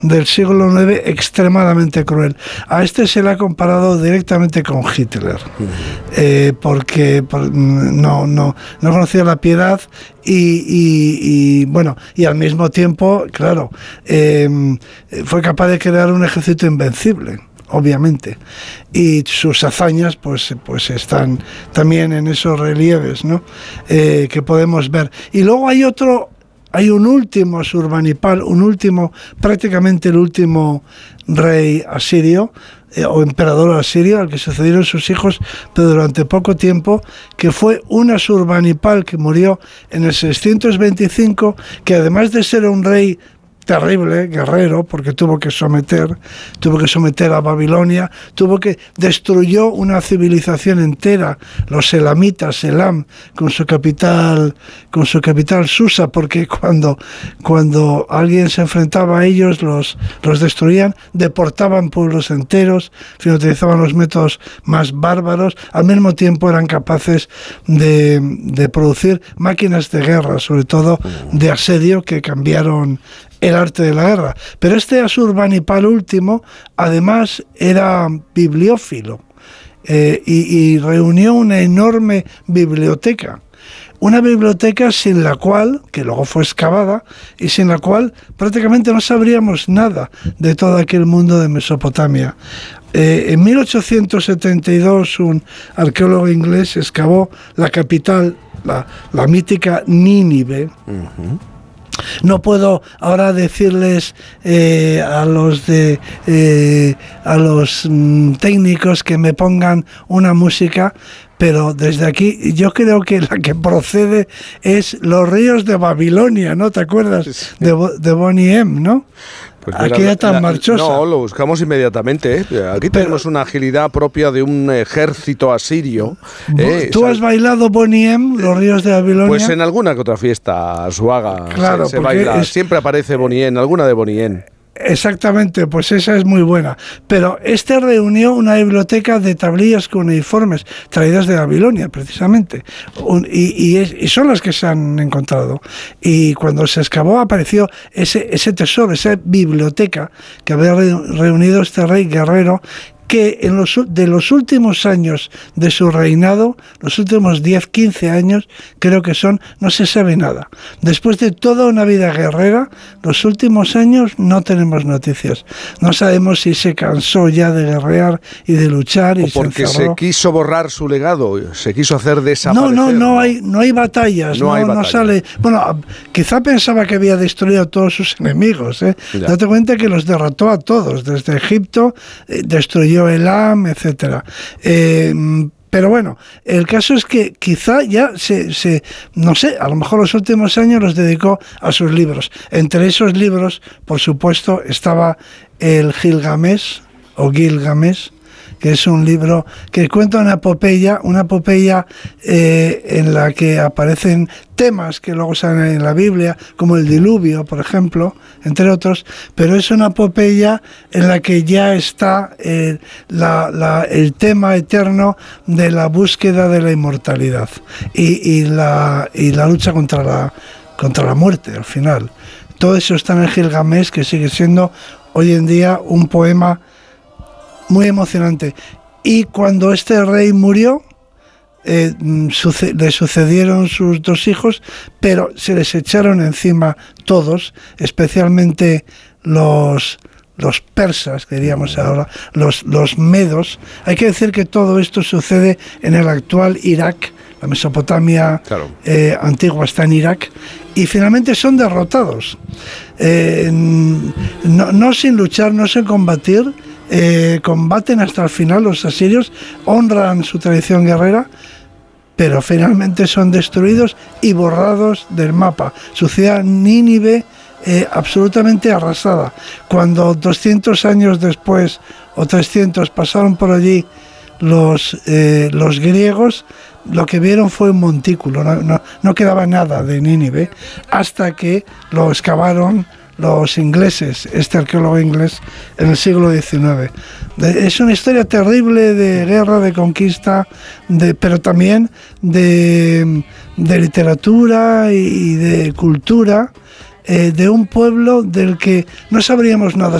del siglo IX extremadamente cruel. A este se le ha comparado directamente con Hitler, porque no conocía la piedad y bueno, y al mismo tiempo, claro, fue capaz de crear un ejército invencible, obviamente, y sus hazañas pues están también en esos relieves, ¿no? Que podemos ver. Y luego hay un último Asurbanipal, prácticamente el último rey asirio, o emperador asirio, al que sucedieron sus hijos, pero durante poco tiempo, que fue un Asurbanipal que murió en el 625, que además de ser un rey terrible, guerrero, porque tuvo que someter a Babilonia, destruyó una civilización entera, los elamitas, Elam, con su capital Susa, porque cuando alguien se enfrentaba a ellos, los destruían, deportaban pueblos enteros, utilizaban los métodos más bárbaros, al mismo tiempo eran capaces de producir máquinas de guerra, sobre todo de asedio, que cambiaron el arte de la guerra. Pero este Asurbanipal último, además, era bibliófilo y reunió una enorme biblioteca. Una biblioteca sin la cual, que luego fue excavada, y sin la cual prácticamente no sabríamos nada de todo aquel mundo de Mesopotamia. En 1872 un arqueólogo inglés excavó la capital, la mítica Nínive. No puedo ahora decirles a los técnicos que me pongan una música, pero desde aquí yo creo que la que procede es Los ríos de Babilonia, ¿no? ¿Te acuerdas? Sí. De Bonnie M, ¿no? Pues aquella tan marchosa. No, lo buscamos inmediatamente. Aquí tenemos una agilidad propia de un ejército asirio. ¿Tú has bailado Bonnie M, Los ríos de Babilonia? Pues en alguna que otra fiesta suaga claro, se baila. Siempre aparece Bonnie M, alguna de Bonnie M. Exactamente, pues esa es muy buena. Pero este reunió una biblioteca de tablillas cuneiformes traídas de Babilonia, precisamente. Y son las que se han encontrado. Y cuando se excavó apareció ese tesoro, esa biblioteca que había reunido este rey guerrero, que de los últimos años de su reinado, los últimos 10, 15 años, creo que no se sabe nada. Después de toda una vida guerrera, los últimos años no tenemos noticias. No sabemos si se cansó ya de guerrear y de luchar. O porque se quiso borrar su legado, se quiso hacer desaparecer. No hay batallas, no sale. Bueno, quizá pensaba que había destruido a todos sus enemigos. Date cuenta que los derrotó a todos, desde Egipto, destruyó Elam, etcétera. Pero bueno, el caso es que quizá ya no sé, a lo mejor los últimos años los dedicó a sus libros. Entre esos libros, por supuesto, estaba el Gilgamesh, que es un libro que cuenta una epopeya en la que aparecen temas que luego salen en la Biblia, como el diluvio, por ejemplo, entre otros, pero es una epopeya en la que ya está el tema eterno de la búsqueda de la inmortalidad y la lucha contra la muerte, al final. Todo eso está en el Gilgamesh, que sigue siendo hoy en día un poema muy emocionante. Y cuando este rey murió, le sucedieron sus dos hijos, pero se les echaron encima todos, especialmente los persas, que diríamos ahora, los medos. Hay que decir que todo esto sucede en el actual Irak. La Mesopotamia antigua está en Irak, y finalmente son derrotados. No sin luchar, no sin combatir. Combaten hasta el final, los asirios honran su tradición guerrera, pero finalmente son destruidos y borrados del mapa. Su ciudad Nínive absolutamente arrasada. Cuando 200 años después, o 300, pasaron por allí los griegos, lo que vieron fue un montículo, no quedaba nada de Nínive, hasta que lo excavaron los ingleses, este arqueólogo inglés, en el siglo XIX. Es una historia terrible de guerra, de conquista, pero también de literatura y de cultura, de un pueblo del que no sabríamos nada